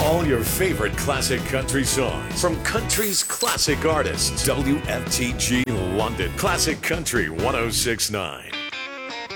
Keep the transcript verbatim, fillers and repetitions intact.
all your favorite classic country songs from country's classic artists. W F T G London, Classic Country one oh six point nine.